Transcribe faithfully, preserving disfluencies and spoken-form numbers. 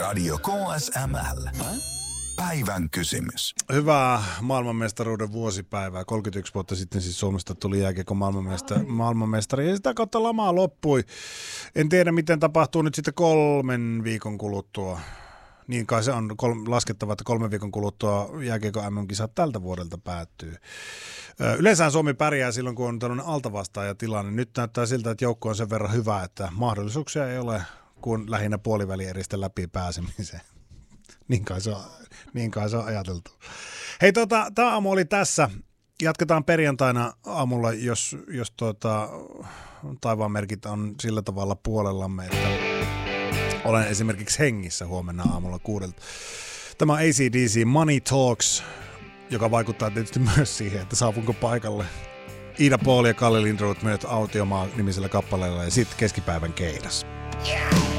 Radio K S M L. Päivän kysymys. Hyvää maailmanmestaruuden vuosipäivää. kolmekymmentäyksi vuotta sitten siis Suomesta tuli jääkiekon maailmanmestari, maailmanmestari ja sitä kautta lama loppui. En tiedä, miten tapahtuu nyt sitten kolmen viikon kuluttua. Niin kai se on kol- laskettava, että kolmen viikon kuluttua jääkiekon M M-kisat tältä vuodelta päättyy. Yleensä Suomi pärjää silloin, kun on tällainen altavastaajatilanne. Nyt näyttää siltä, että joukko on sen verran hyvä, että mahdollisuuksia ei ole kuin lähinnä puolivälieristä läpi pääsemiseen. Niin kai se on, niin kai se on ajateltu. Hei, tota, tämä aamu oli tässä. Jatketaan perjantaina aamulla, jos, jos tuota, taivaanmerkit on sillä tavalla puolellamme, että olen esimerkiksi hengissä huomenna aamulla kuudelta. Tämä on A C D C Money Talks, joka vaikuttaa tietysti myös siihen, että saapunko paikalle. Ida Paul ja Kalle Lindroth myös Autiomaa nimisellä kappaleella ja sitten keskipäivän keidas. Yeah!